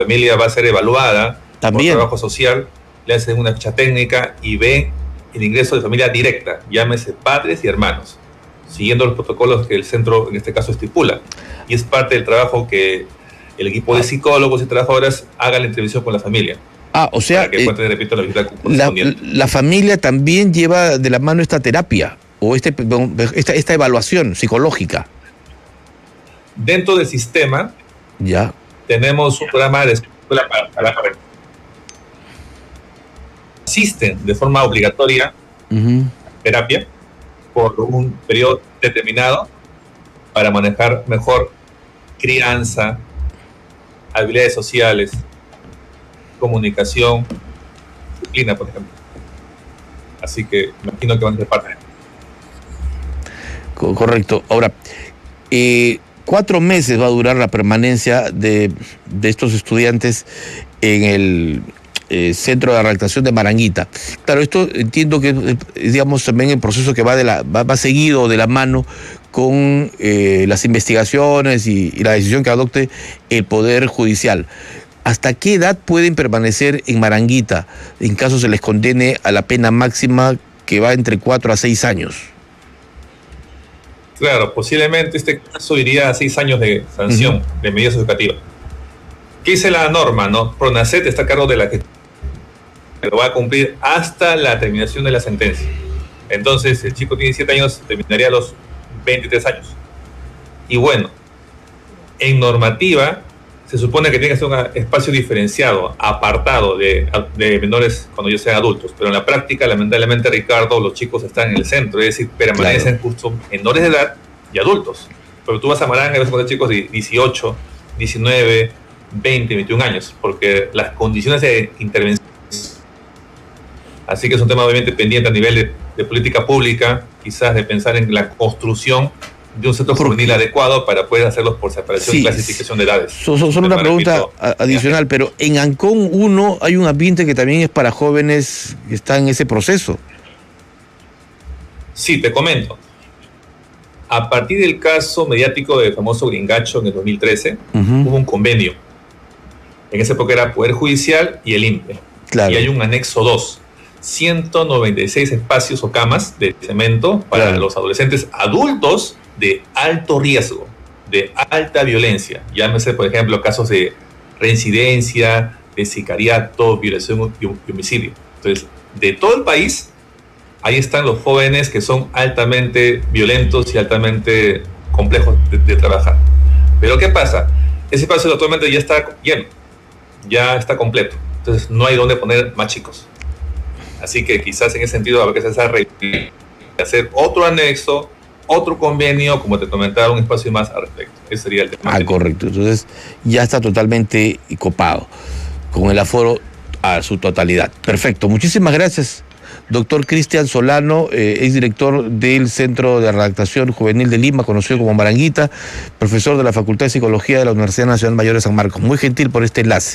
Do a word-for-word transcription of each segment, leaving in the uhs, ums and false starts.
familia va a ser evaluada también por trabajo social, le hacen una ficha técnica y ven el ingreso de familia directa, llámese padres y hermanos, siguiendo los protocolos que el centro en este caso estipula. Y es parte del trabajo que el equipo de psicólogos y trabajadoras haga la intervención con la familia. Ah, o sea, para que eh, tener, repito, la, visita la, la familia también lleva de la mano esta terapia o este, esta, esta evaluación psicológica. Dentro del sistema, ya tenemos un programa de escuela para, para, para asisten de forma obligatoria uh-huh. terapia por un periodo determinado para manejar mejor crianza, habilidades sociales, comunicación, disciplina, por ejemplo. Así que imagino que van a ser parte. Correcto. Ahora, eh, cuatro meses va a durar la permanencia de, de estos estudiantes en el eh, centro de redactación de Maranguita. Claro, esto entiendo que es, digamos, también el proceso que va, de la, va, va seguido de la mano con eh, las investigaciones y, y la decisión que adopte el Poder Judicial. ¿Hasta qué edad pueden permanecer en Maranguita en caso se les condene a la pena máxima que va entre cuatro a seis años? Claro, posiblemente este caso iría a seis años de sanción uh-huh. de medidas educativas. ¿Qué dice la norma? ¿No? PRONACET está a cargo de la que lo va a cumplir hasta la terminación de la sentencia. Entonces, el chico tiene siete años, terminaría a los veintitrés años. Y bueno, en normativa se supone que tiene que ser un espacio diferenciado, apartado de, de menores cuando ellos sean adultos, pero en la práctica, lamentablemente, Ricardo, los chicos están en el centro, es decir, permanecen claro. justo menores de edad y adultos. Pero tú vas a Maranga y vas a encontrar chicos de dieciocho, diecinueve, veinte, veintiún años, porque las condiciones de intervención. Así que es un tema obviamente pendiente a nivel de, de política pública, quizás de pensar en la construcción de un centro juvenil adecuado para poder hacerlos por separación sí, y clasificación de edades. Solo so, so una pregunta repito, adicional, pero en Ancón uno hay un ambiente que también es para jóvenes que están en ese proceso. Sí, te comento. A partir del caso mediático del famoso Gringacho en el dos mil trece, uh-huh. hubo un convenio. En esa época era Poder Judicial y el I N P E. Claro. Y hay un anexo dos. ciento noventa y seis espacios o camas de cemento para claro. los adolescentes adultos de alto riesgo, de alta violencia. Llámese, por ejemplo, casos de reincidencia, de sicariato, violación y homicidio. Entonces, de todo el país, ahí están los jóvenes que son altamente violentos y altamente complejos de, de trabajar. Pero ¿qué pasa? Ese espacio actualmente ya está lleno, ya está completo. Entonces, no hay dónde poner más chicos. Así que quizás en ese sentido habrá que hacer otro anexo, otro convenio, como te comentaba, un espacio más al respecto. Ese sería el tema. Ah, correcto. Entonces ya está totalmente copado, con el aforo a su totalidad. Perfecto. Muchísimas gracias, doctor Cristian Solano, eh, exdirector del Centro de Redactación Juvenil de Lima, conocido como Maranguita, profesor de la Facultad de Psicología de la Universidad Nacional Mayor de San Marcos. Muy gentil por este enlace.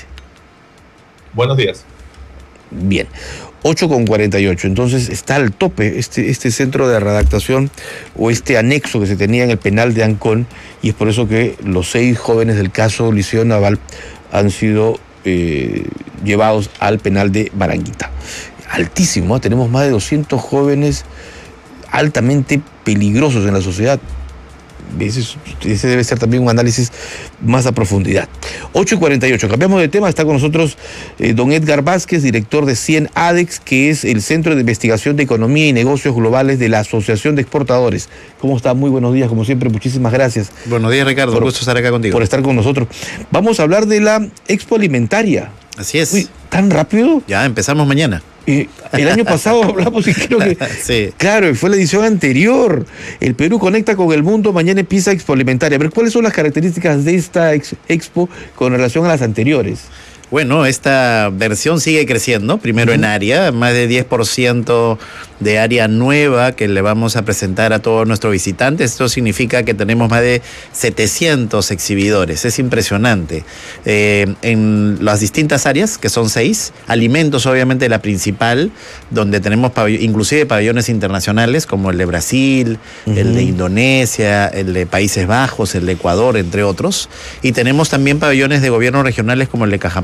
Buenos días. Bien. ocho con cuarenta y ocho, entonces está al tope este, este centro de redactación o este anexo que se tenía en el penal de Ancón, y es por eso que los seis jóvenes del caso Liceo Naval han sido eh, llevados al penal de Maranguita. Altísimo, ¿eh? Tenemos más de doscientos jóvenes altamente peligrosos en la sociedad. Ese, ese debe ser también un análisis más a profundidad. ocho y cuarenta y ocho, cambiamos de tema. Está con nosotros eh, don Edgar Vázquez, director de CIEN ADEX, que es el Centro de Investigación de Economía y Negocios Globales de la Asociación de Exportadores. ¿Cómo está? Muy buenos días, como siempre, muchísimas gracias. Buenos días, Ricardo, por, gusto estar acá contigo. Por estar con nosotros. Vamos a hablar de la Expo Alimentaria. Así es. Uy, ¿tan rápido? Ya, empezamos mañana. Eh, el año pasado hablamos y creo que... sí. Claro, fue la edición anterior. El Perú conecta con el mundo, mañana empieza Expo Alimentaria. A ver, ¿cuáles son las características de esta expo con relación a las anteriores? Bueno, esta versión sigue creciendo, primero uh-huh. en área, más de diez por ciento de área nueva que le vamos a presentar a todos nuestros visitantes. Esto significa que tenemos más de setecientos exhibidores, es impresionante. Eh, en las distintas áreas, que son seis, alimentos obviamente la principal, donde tenemos pabell- inclusive pabellones internacionales como el de Brasil, uh-huh. el de Indonesia, el de Países Bajos, el de Ecuador, entre otros. Y tenemos también pabellones de gobiernos regionales como el de Cajamarca,